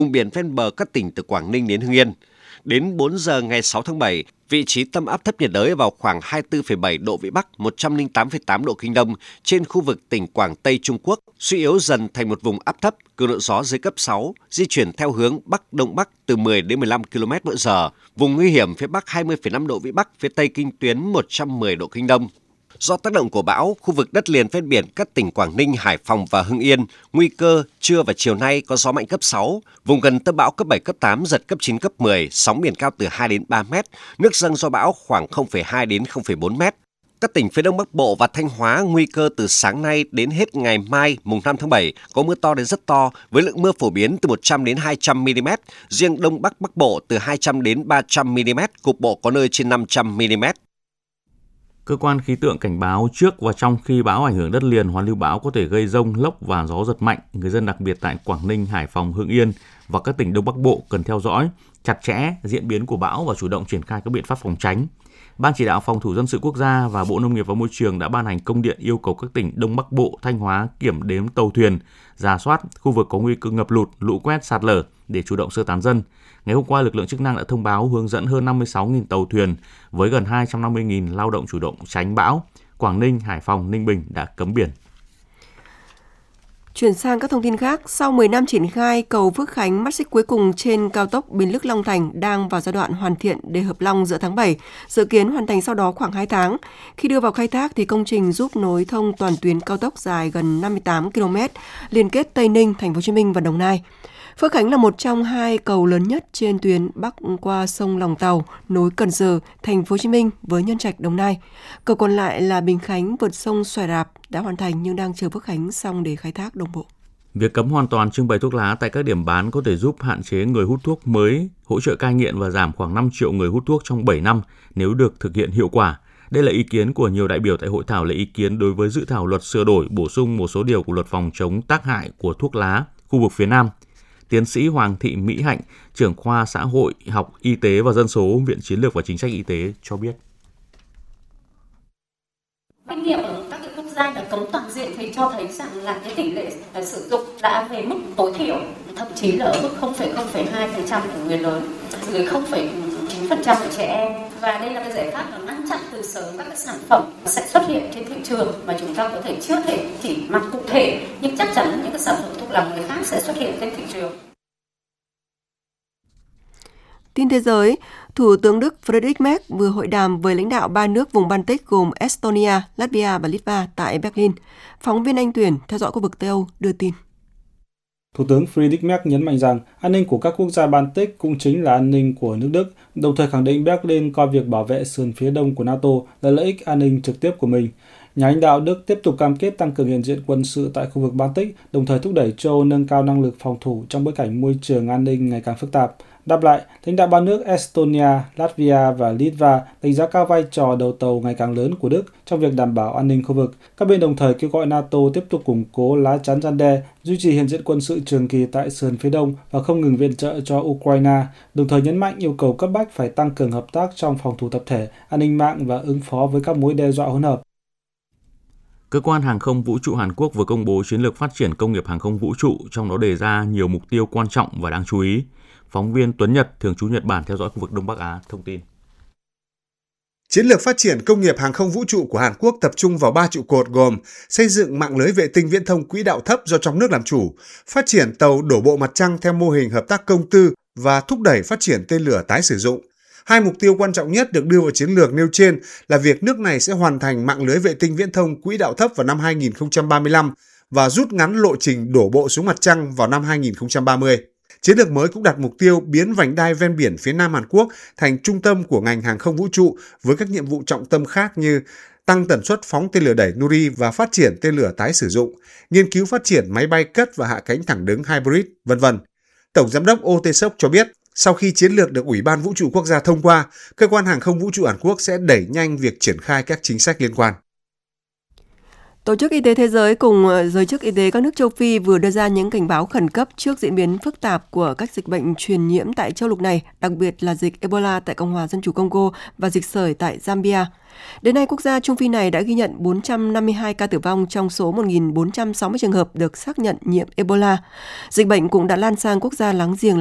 vùng biển ven bờ các tỉnh từ Quảng Ninh đến Hưng Yên. Đến 4 giờ ngày 6 tháng 7, vị trí tâm áp thấp nhiệt đới vào khoảng 24,7 độ Vĩ Bắc, 108,8 độ Kinh Đông trên khu vực tỉnh Quảng Tây Trung Quốc, suy yếu dần thành một vùng áp thấp, cường độ gió dưới cấp 6, di chuyển theo hướng Bắc Đông Bắc từ 10 đến 15 km/h, vùng nguy hiểm phía Bắc 20,5 độ Vĩ Bắc, phía Tây kinh tuyến 110 độ Kinh Đông. Do tác động của bão, khu vực đất liền ven biển các tỉnh Quảng Ninh, Hải Phòng và Hưng Yên, nguy cơ trưa và chiều nay có gió mạnh cấp 6, vùng gần tâm bão cấp 7, cấp 8, giật cấp 9, cấp 10, sóng biển cao từ 2 đến 3 mét, nước dâng do bão khoảng 0,2 đến 0,4 mét. Các tỉnh phía Đông Bắc Bộ và Thanh Hóa nguy cơ từ sáng nay đến hết ngày mai mùng 5 tháng 7 có mưa to đến rất to với lượng mưa phổ biến từ 100 đến 200 mm, riêng Đông Bắc Bắc Bộ từ 200 đến 300 mm, cục bộ có nơi trên 500 mm. Cơ quan khí tượng cảnh báo trước và trong khi bão ảnh hưởng đất liền, hoàn lưu bão có thể gây dông, lốc và gió giật mạnh. Người dân đặc biệt tại Quảng Ninh, Hải Phòng, Hưng Yên và các tỉnh Đông Bắc Bộ cần theo dõi chặt chẽ diễn biến của bão và chủ động triển khai các biện pháp phòng tránh. Ban chỉ đạo phòng thủ dân sự quốc gia và Bộ Nông nghiệp và Môi trường đã ban hành công điện yêu cầu các tỉnh Đông Bắc Bộ, Thanh Hóa kiểm đếm tàu thuyền, rà soát khu vực có nguy cơ ngập lụt, lũ quét, sạt lở để chủ động sơ tán dân. Ngày hôm qua, lực lượng chức năng đã thông báo hướng dẫn hơn 56.000 tàu thuyền với gần 250.000 lao động chủ động tránh bão. Quảng Ninh, Hải Phòng, Ninh Bình đã cấm biển. Chuyển sang các thông tin khác, sau 10 năm triển khai, cầu Phước Khánh, mắt xích cuối cùng trên cao tốc Bến Lức - Long Thành đang vào giai đoạn hoàn thiện để hợp long giữa tháng 7, dự kiến hoàn thành sau đó khoảng 2 tháng. Khi đưa vào khai thác thì công trình giúp nối thông toàn tuyến cao tốc dài gần 58 km, liên kết Tây Ninh, Thành phố Hồ Chí Minh và Đồng Nai. Phước Khánh là một trong 2 cầu lớn nhất trên tuyến Bắc qua sông Lòng Tàu, nối Cần Giờ, Thành phố Hồ Chí Minh với Nhân Trạch, Đồng Nai. Cầu còn lại là Bình Khánh vượt sông Xoài Rạp đã hoàn thành nhưng đang chờ Phước Khánh xong để khai thác đồng bộ. Việc cấm hoàn toàn trưng bày thuốc lá tại các điểm bán có thể giúp hạn chế người hút thuốc mới, hỗ trợ cai nghiện và giảm khoảng 5 triệu người hút thuốc trong 7 năm nếu được thực hiện hiệu quả. Đây là ý kiến của nhiều đại biểu tại hội thảo lấy ý kiến đối với dự thảo luật sửa đổi bổ sung một số điều của luật phòng chống tác hại của thuốc lá khu vực phía Nam. Tiến sĩ Hoàng Thị Mỹ Hạnh, trưởng khoa xã hội học y tế và dân số, Viện Chiến lược và Chính sách Y tế cho biết. Kinh nghiệm ở các quốc gia đã cấm toàn diện thì cho thấy rằng là cái tỷ lệ sử dụng đã về mức tối thiểu, thậm chí là ở mức 0,2% của người lớn, dưới 0,9% của trẻ em. Và đây là cái giải pháp là ngăn chặn từ sớm các cái sản phẩm sẽ xuất hiện trên thị trường mà chúng ta có thể chưa thể chỉ mặc cụ thể, nhưng chắc chắn những cái sản phẩm thuốc lá mới khác sẽ xuất hiện trên thị trường. Tin thế giới, Thủ tướng Đức Friedrich Merz vừa hội đàm với lãnh đạo 3 nước vùng Baltic gồm Estonia, Latvia và Litva tại Berlin. Phóng viên Anh Tuyển theo dõi khu vực Tây Âu đưa tin. Thủ tướng Friedrich Merz nhấn mạnh rằng an ninh của các quốc gia Baltic cũng chính là an ninh của nước Đức, đồng thời khẳng định Berlin coi việc bảo vệ sườn phía đông của NATO là lợi ích an ninh trực tiếp của mình. Nhà lãnh đạo Đức tiếp tục cam kết tăng cường hiện diện quân sự tại khu vực Baltic, đồng thời thúc đẩy châu Âu nâng cao năng lực phòng thủ trong bối cảnh môi trường an ninh ngày càng phức tạp. Đáp lại, lãnh đạo ba nước Estonia, Latvia và Litva đánh giá cao vai trò đầu tàu ngày càng lớn của Đức trong việc đảm bảo an ninh khu vực. Các bên đồng thời kêu gọi NATO tiếp tục củng cố lá chắn răn đe, duy trì hiện diện quân sự trường kỳ tại sườn phía đông và không ngừng viện trợ cho Ukraine, đồng thời nhấn mạnh yêu cầu cấp bách phải tăng cường hợp tác trong phòng thủ tập thể, an ninh mạng và ứng phó với các mối đe dọa hỗn hợp. Cơ quan Hàng không Vũ trụ Hàn Quốc vừa công bố chiến lược phát triển công nghiệp hàng không vũ trụ, trong đó đề ra nhiều mục tiêu quan trọng và đáng chú ý. Phóng viên Tuấn Nhật, thường trú Nhật Bản theo dõi khu vực Đông Bắc Á, thông tin. Chiến lược phát triển công nghiệp hàng không vũ trụ của Hàn Quốc tập trung vào 3 trụ cột gồm xây dựng mạng lưới vệ tinh viễn thông quỹ đạo thấp do trong nước làm chủ, phát triển tàu đổ bộ mặt trăng theo mô hình hợp tác công tư và thúc đẩy phát triển tên lửa tái sử dụng. Hai mục tiêu quan trọng nhất được đưa vào chiến lược nêu trên là việc nước này sẽ hoàn thành mạng lưới vệ tinh viễn thông quỹ đạo thấp vào năm 2035 và rút ngắn lộ trình đổ bộ xuống mặt trăng vào năm 2030. Chiến lược mới cũng đặt mục tiêu biến vành đai ven biển phía Nam Hàn Quốc thành trung tâm của ngành hàng không vũ trụ với các nhiệm vụ trọng tâm khác như tăng tần suất phóng tên lửa đẩy Nuri và phát triển tên lửa tái sử dụng, nghiên cứu phát triển máy bay cất và hạ cánh thẳng đứng hybrid, v.v. Tổng giám đốc Oh Tae-seok cho biết, sau khi chiến lược được Ủy ban Vũ trụ Quốc gia thông qua, cơ quan hàng không vũ trụ Hàn Quốc sẽ đẩy nhanh việc triển khai các chính sách liên quan. Tổ chức Y tế Thế giới cùng giới chức y tế các nước châu Phi vừa đưa ra những cảnh báo khẩn cấp trước diễn biến phức tạp của các dịch bệnh truyền nhiễm tại châu lục này, đặc biệt là dịch Ebola tại Cộng hòa Dân chủ Congo và dịch sởi tại Zambia. Đến nay, quốc gia Trung Phi này đã ghi nhận 452 ca tử vong trong số 1.460 trường hợp được xác nhận nhiễm Ebola. Dịch bệnh cũng đã lan sang quốc gia láng giềng